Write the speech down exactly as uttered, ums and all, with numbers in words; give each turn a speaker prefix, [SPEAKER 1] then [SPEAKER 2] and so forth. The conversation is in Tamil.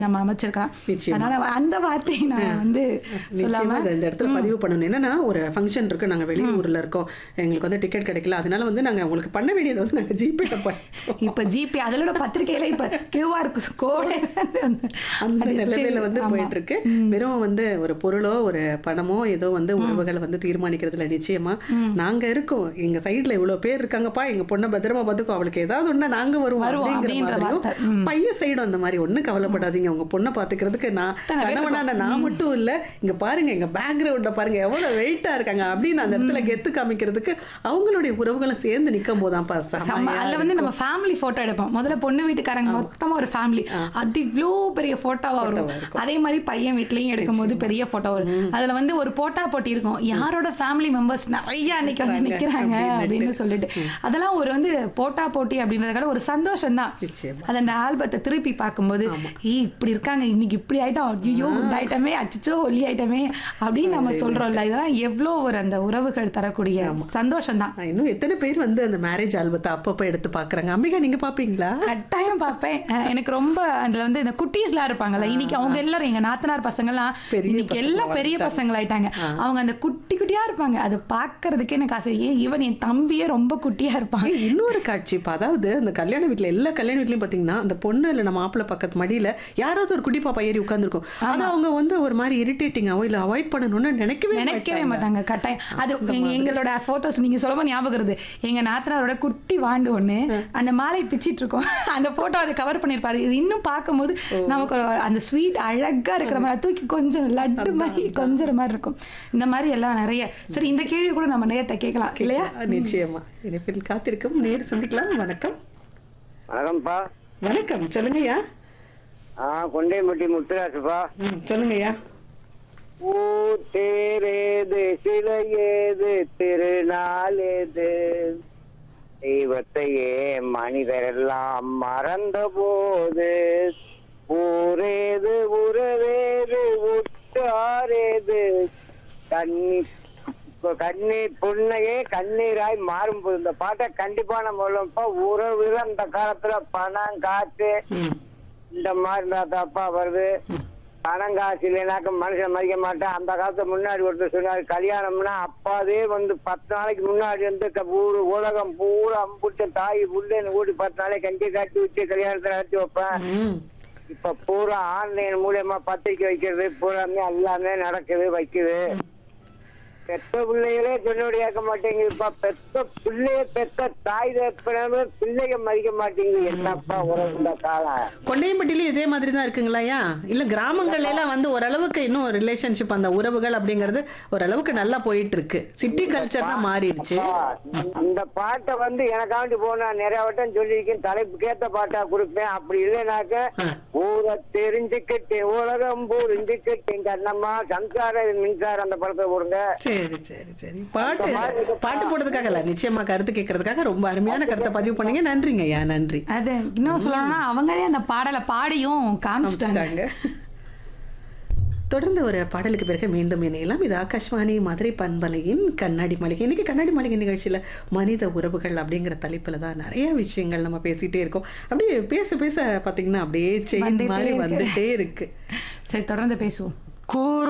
[SPEAKER 1] நம்ம அமைச்சிருக்கலாம்.
[SPEAKER 2] நிச்சயமா.
[SPEAKER 1] அதனால அந்த வார்த்தையை நான் வந்து
[SPEAKER 2] நிச்சயமா
[SPEAKER 1] சொல்லாம
[SPEAKER 2] இதை இந்த இடத்துல பதிவு பண்ணணும். என்னன்னா ஒரு ஃபங்க்ஷன் இருக்கு, நாங்க வெளியூர்ல இருக்கோம், எங்களுக்கு வந்து டிக்கெட் கிடைக்கல, அதனால வந்து நாங்க உங்களுக்கு பண்ண வேண்டியது வந்து நாங்க ஜிபேல பண்ணோம்.
[SPEAKER 1] இப்ப ஜிபே அதிலோட பத்திரிகையில இப்ப கியூஆர் கோடு
[SPEAKER 2] அந்த நிலைமையில வந்து போயிட்டு இருக்கு. வெறும் வந்து ஒரு பொருளோ ஒரு பணமோ ஏதோ வந்து உறவுகளை வந்து தீர்மானிக்கிறதுல நிச்சயமா நாங்க இருக்கோம், எங்க சைடுல இவ்வளவு பேர் இருக்காங்கப்பா, எங்க பொண்ணை பத்திரமா பார்த்துக்கோ, அவளுக்கு ஏதாவது ஒண்ணா நாங்க வருவோம்
[SPEAKER 1] வருவோம்
[SPEAKER 2] அப்படிங்கிற
[SPEAKER 1] அப்படின்ற
[SPEAKER 2] மாதிரியும்
[SPEAKER 1] வார்த்தை. ம்.
[SPEAKER 2] பையன் சைடும் அந்த மாதிரி ஒண்ணு கவலைப்படாதீங்க, உங்க பொண்ணை பாத்துக்கிறதுக்கு நான்
[SPEAKER 1] தன பேர்
[SPEAKER 2] கணவனான நான் மட்டும் இல்ல, இங்க பாருங்க எங்க பேக்ரவுண்ட பாருங்க எவ்வளவு வெயிட்டா இருக்காங்க அப்படின்னு அந்த இடத்துல கெத்து காமிக்கிறதுக்கு அவங்களுடைய உறவுகளை சேர்ந்து நிக்கும் போதான்ப்பா
[SPEAKER 1] செம்ம.
[SPEAKER 2] செமையா
[SPEAKER 1] அதுல வந்து நம்ம ஃபேமிலி போட்டோ எடுப்போம். முதல்ல பொண்ணு வீட்டுக்காரங்க மொத்தமா ஒரு ஃபேமிலி, அது இவ்வளோ பெரிய போட்டோவா வரும். அதே மாதிரி பையன் வீட்லயும் எடுக்கும்போது பெரிய போட்டோ வரும். அதுல வந்து ஒரு போட்டா போட்டி இருக்கும், யாரோட ஃபேமிலி மெம்பர்ஸ் நிறைய அன்னைக்கு வந்து நிக்கிறாங்க அப்படின்னு சொல்லிட்டு. அதெல்லாம் ஒரு வந்து போட்டா போட்டி அப்படின்றதுக்காக ஒரு சந்தோஷம் தான்.
[SPEAKER 2] நிச்சயமா.
[SPEAKER 1] அது அந்த ஆல்பத்தை திருப்பி பார்க்கும்போது ஏய் இப்படி இருக்காங்க, இன்னைக்கு இப்படி ஆயிட்டோம், ஐயோ இந்த ஐட்டமே அச்சோ ஒல்லி ஐட்டமே அப்படின்னு நம்ம சொல்றோம்ல. இதெல்லாம் எவ்வளோ ஒரு அந்த உறவுகள் தரக்கூடிய சந்தோஷம் தான்.
[SPEAKER 2] இன்னும் எத்தனை பேர் வந்து அந்த மேரேஜ் ஆல்பத்தை அப்பப்போ எடுத்து பாக்குறாங்க? அம்பிகா நீங்க பாப்பீங்களா?
[SPEAKER 1] கட்டாயம் பார்ப்பேன். அஹ் எனக்கு ரொம்ப அதுல வந்து இந்த குட்டீஸ்லாம் இருப்பாங்கல்ல, இன்னைக்கு அவங்க எல்லாரும் எங்க நாத்தனார் பசங்கெல்லாம்
[SPEAKER 2] பெரிய
[SPEAKER 1] இன்னைக்கு எல்லாம் பெரிய பசங்களாயிட்டாங்க. அவங்க அந்த குட்டி குட்டியா இருப்பாங்க, அதை பாக்குறதுக்கே எனக்கு ஆசை. ஏன் ஈவன் என் தம்பியே ரொம்ப குட்டியா இருப்பாங்க.
[SPEAKER 2] ஏய், இன்னொரு காட்சி இப்ப அதாவது அந்த கல்யாண வீட்டுல எல்லா கல்யாண வீட்லயும் பாத்தீங்கன்னா அந்த பொண்ணு இல்ல நம்ம மாப்பிள்ளை பக்கத்து மடியில யாராவது ஒரு குட்டி பாப்பா ஏறி உட்கார்ந்துருக்கும். அது அவங்க வந்து ஒரு மாதிரி இரிட்டேட்டிங்காவோ இல்ல அவாய்ட் பண்ணணும்னு நினைக்கவே
[SPEAKER 1] நினைக்கவே மாட்டாங்க. கட்டாயம் அது எங்க- எங்களோட போட்டோஸ் நீங்க சொல்லும்போது ஞாபகம் வருது. எங்க நாத்தனாரோட குட்டி வாண்டு ஒண்ணு அந்த மாலை பிச்சிட்டு இருக்கோம், அந்த போட்டோ அதை கவர் பண்ணிருப்பாரு. இது இன்னும் பார்க்கும்போது நமக்கு ஒரு அந்த ஸ்வீட் அழகா இருக்கிற மாதிரி தூக்கி கொஞ்சம் லட்டு மாதிரி கொஞ்சம் மாதிரி இருக்கும். இந்த மாதிரி எல்லாம் நிறைய. சரி, இந்த கேள்வி கூட நம்ம நேர்ட்ட கேட்கலாம் இல்லையா?
[SPEAKER 2] நிச்சயமா. இனிப்பில் காத்திருக்கும் நேர் சந்திக்கலாம். வணக்கம்.
[SPEAKER 3] வணக்கம்ப்பா.
[SPEAKER 2] வணக்கம், சொல்லுங்கய்யா.
[SPEAKER 3] ஆ கொண்டையம்பட்டி முத்துராசுப்பா.
[SPEAKER 2] ம், சொல்லுங்கய்யா.
[SPEAKER 3] ஊ தேரேது சிலையேது திருநாள் ஏது, தெய்வத்தையே மனிதரெல்லாம் மறந்த போது, ஊரேது உறவேது உற்றாரேது, கண்ணி கண்ணீர் புண்ணையே கண்ணீராய் மாறும் போது. இந்த பாட்டை கண்டிப்பா நம்ம உள்ளப்பா. உறவு அந்த காலத்துல பணம் காசு
[SPEAKER 2] ம்,
[SPEAKER 3] இந்த மாதிரி இருந்தாப்பா வருது. பணம் காசு இல்லைனாக்க மனுஷன் மதிக்க மாட்டேன். அந்த காலத்துக்கு முன்னாடி ஒருத்தர் சொன்னாரு, கல்யாணம்னா அப்பாவே வந்து பத்து நாளைக்கு முன்னாடி வந்து க- ஊரு உலகம் பூரா அம்புட்டு தாய் புள்ளேன்னு கூடி பத்து நாளைக்கு கஞ்சி காட்டி வச்சு கல்யாணத்தை நடத்தி வைப்பேன்.
[SPEAKER 2] ம்.
[SPEAKER 3] இப்ப பூரா ஆன்லைன் மூலியமா பத்திரிக்கை வைக்கிறது பூராமே எல்லாமே நடக்குது வைக்குது. பெத்த பிள்ளைகளே சொன்னோட கேட்க மாட்டேங்குதுப்பா. பெத்த பிள்ளைய பெத்த தாய் தகப்பனவே பிள்ளைய மதிக்க மாட்டேங்குது. என்னப்பா உறவு இந்த காலம்.
[SPEAKER 2] கொண்டையம்பட்டிலையும் இதே மாதிரி தான் இருக்குங்களாயா? இல்ல கிராமங்கள்ல எல்லாம் வந்து ஓரளவுக்கு இன்னும் ரிலேஷன்ஷிப் அந்த உறவுகள் அப்படிங்கிறது ஓரளவுக்கு நல்லா போயிட்டு இருக்கு. சிட்டி கல்ச்சர் தான் மாறிடுச்சு.
[SPEAKER 3] இந்த பாட்டை வந்து எனக்காண்டி போனா நிறைய வட்டம் சொல்லியிருக்கேன். தலைப்புக்கேத்த பாட்டா கொடுப்பேன். அப்படி இல்லைனாக்க ஊரை தெரிஞ்சுக்கிட்டேன் உலகம் புரிஞ்சுக்கிட்டேன் கண்ணம்மா சம்சார மின்சாரம் அந்த படத்தை போடுங்க.
[SPEAKER 2] சரி சரி சரி. பாட்டு பாட்டு போடுறதுக்காக இல்ல, நிச்சயமா கருத்து கேட்கறதுக்காக ரொம்ப அருமையான கருத்தை பதிவு பண்ணீங்க. நன்றிங்க ஐயா, நன்றி.
[SPEAKER 1] அது இன்னும் சொல்லணும்னா அவங்களே அந்த பாடலை பாடியும் காமிச்சிட்டாங்க.
[SPEAKER 2] அமைச்சிட்டாங்க. தொடர்ந்து ஒரு பாடலுக்கு பிறகு மீண்டும் இணையலாம். இது ஆகாஷ்வாணி மதுரை பண்பலையின் கண்ணாடி மாளிகை. இன்னைக்கு கண்ணாடி மாளிகை நிகழ்ச்சியில மனித உறவுகள் அப்படிங்கிற தலைப்புல தான் நிறைய விஷயங்கள் நம்ம பேசிட்டே இருக்கோம். அப்படியே பேச பேச பாத்தீங்கன்னா அப்படியே செயின்
[SPEAKER 1] வந்துட்டே
[SPEAKER 2] மாதிரி
[SPEAKER 1] இருக்கு.
[SPEAKER 2] வந்துட்டே இருக்கு.
[SPEAKER 1] சரி, தொடர்ந்து பேசுவோம்.
[SPEAKER 4] கூறு